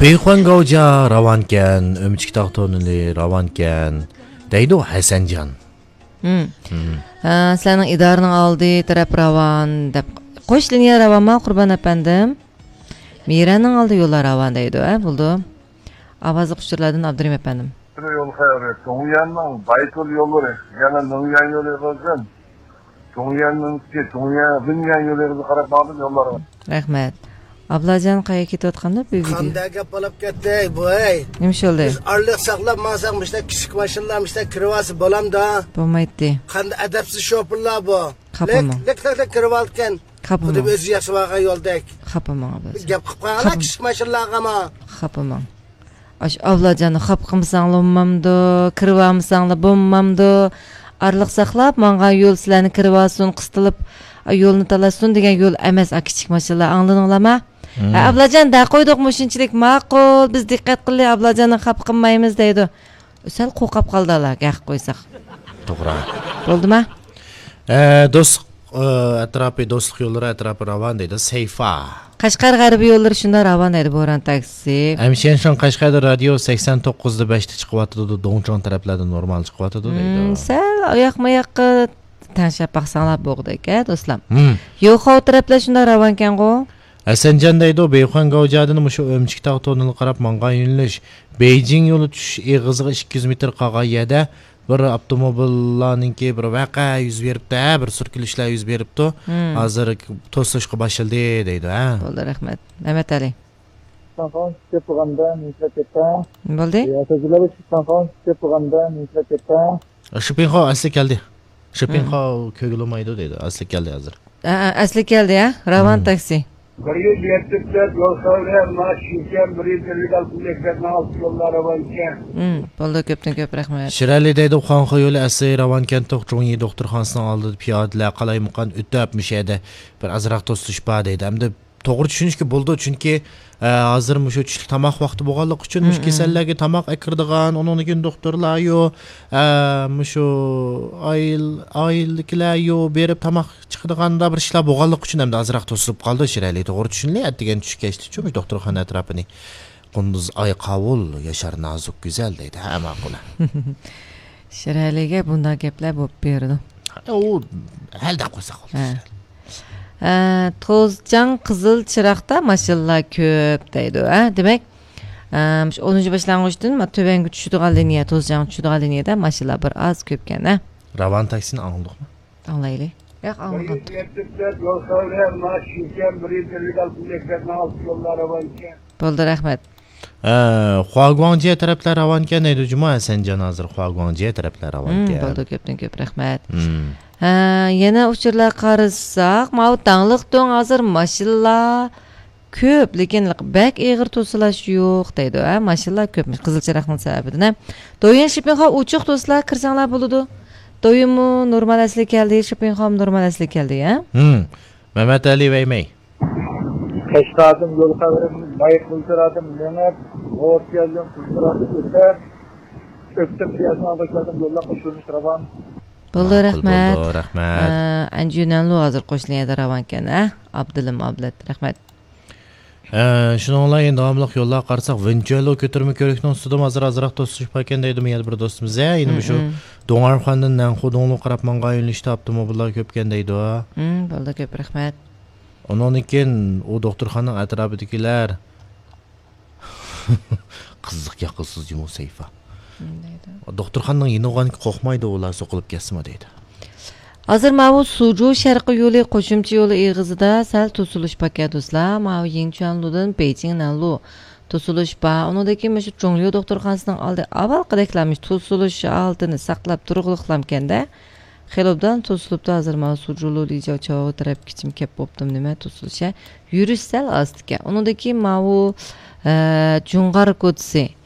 Beyxon Gavja ravanken, Ömçük Tağtonuli ravanken, deydi o Hasancan. Senin idarının aldığı taraf ravan, koş linye ravan mı Kurban efendim? Miranın aldığı yollar ravan deydi, buldu. Avazı kuşturladın Abdurrahim efendim. Yol hayır, Donyan'ın Baytol yolları, yani Donyan yolu yapacağım. Donyan'ın Donyan yolları karab bağlı yolları var. Rahmet. Ablacan kaya ketayotganda bu video. Qanday gap olib ketdi bu ey. Nima oldu? Biz arliq saqlamasak mishda kichik mashinalarmishda kirvasi bo'lamda. Bo'lmaydi. Qanday adabsiz shopirlar bu. Xapaman. Lek kirvolgan. Xapaman. Xuddi o'zi yashab olgan yo'ldak. Xapaman ablacan. Gap qilib qo'yganlar kichik mashinalarga. Xapaman. Aş ablacanı xap qımsanla olmamdı, kirvamsanla bo'lmamdı. Arliq saqlab, manga yo'l sizlarni kirvasun, qistilib yo'lni talassun degan yo'l emas, kichik mashinalar angladinglarmi? Ablacan da qo'ydiqmi shunchalik ma'qul, biz diqqat qilaylik, ablajanni xap qilmaymiz deydi. Sal qo'qab qoldilar, gaq qo'ysak. To'g'ri. Bo'ldimi? Do'st atrofi do'stlik yo'llari atrofi ravan deydi, Seyfa. Qashqar g'arbiy yo'llari shunda ravan deydi, Bo'ron taksi. Hemşenşon Qashqarda radio 89'da 5'te chiqyapti, Dongchon taraflardan normal chiqyapti deydi. Sal oyoq-moyoqqa tanshab baqsanlar bo'g'dek-a, do'stlar. Yo'qov taraflar shunda ravan ekan-ku. Hasanjan deydi, Beyxon Gavjadan mushu Ömçük Tağtonuli qarab mangan yo'nalish. Beijing yo'li tushish eg'iziga 200 metr qolgan yerda bir avtomobillarninki bir vaqa yuz beribdi, bir surkilishlar yuz beribdi. Hozir to'sishga boshladi deydi, ha. Bo'ldi, rahmat. Mehmet Ali. Sanxon sepganda nisbetda. Bo'ldi? Yashachilar sanxon sepganda nisbetda. Shipinxo asli keldi. Shipinxo ko'gilmaydi deydi, asli keldi hozir. Asli keldi, ya. Ravan taksi. Gariye diyettikler yol savlayan maaşıyken bir alküleklerine alt yollara varken. Bo'ldi, ko'pdan ko'p rahmat. Shirali deydi, Xonxo yo'li asli Ravankan To'qchungi doktorxonasining oldida piyodalar qalaymuqan o'tibmish edi. Bir azroq to'silish bor deydi. Hamda to'g'ri tushunishga bo'ldi, chunki hozir mushu tushlik tomoq vaqti bo'lganligi uchun mush kasallarga tomoq akirdigan, undan keyin doktorlar yo mushu oyliklar yo berib tomoq chiqdiganda bir ishlar bo'lganligi uchun hamda azroq to'silib qoldi. Shirali to'g'ri tushunlayapti degan tushga ishli doktorxona atrofini qunduz ay qovul yashar nozik go'zal deydi. Ha, ma'qul. Shiraliga bunday gaplar bo'lib berdi. U halda qo'ysa qoldi. To'zjan qizil chiroqda mashinalar ko'p deydi, demak 10 boshlang'ichdan to'vangi tushadigan liniya, To'zjan tushadigan liniyada mashinalar bir oz ko'pkan, Ravan taksini angladingmi? Anglaylik. Yo'q, angladim. Diyettikler yol savlayan maaşıyken bir alküleklerine alt yollara varken. Bo'ldi, rahmat. Huaguangji taraflar ravan ekan deydi Juma Hasanjan hozir Huaguangji taraflar ravan ekan. Bo'ldi, ko'pdan ko'p rahmat. Yana uchurlar qarasak, mavtanliq to'ng hozir mashinalar ko'p, lekin bak eg'ir to'silash yo'q deydi, mashinalar ko'pmish qizil chiroqning sababidan. Do'yin Shipinxo uchuq do'stlar kirsanglar bo'ladi. Do'yinmi normal asli keldi, Shipinxo normal asli keldi, Mehmet Ali Veymey. Qashqardan yo'l qavarim, bayq qiltiradim, menab, o'rt keldim, qiltiradim, o'tib, o'tib piyasani boshladim, yo'llar qo'shilmish ravan. Bo'ldi, rahmat. Bo'ldi, rahmat. Anjunanlu hozir qo'shiladi ravan ekan, Abdulim Ablat, rahmat. Shuningla endi davomli yo'llar qarasak, Vinchelo ko'tarma ko'rikning ustida hozir azroq to'sish ekan deydi yana bir do'stimiz. Endi shu Do'ngarxondan Nanxudongli qarab manga yo'nalishda avtomobillar ko'pkan deydi. Bo'ldi, ko'p rahmat. Ondan keyin u doktorxonaning atrofidagilar qiziq yaqilsiz Jumo Seyfa. Doktorxonaning yinog'aniga qo'rqmaydi, ular so'qilib ketsin deydi. Hozir mana Suju sharqiy yo'li qo'shimcha yo'li eg'izida sal to'silish pakat do'stlar. Mana Yingchuanludan Beijingdanlu to'silish bor. Undan keyin shu Chongli doktorxonasining oldi avvalqideklarmish to'silish altini saqlab turg'liqlamkanda Xelobdan to'silibdi hozir mana Sujulu lijochovi taraf kichim kep bo'ptim nima to'silish. Yurish sal ostga. Undan keyin mana Jungar Kotsi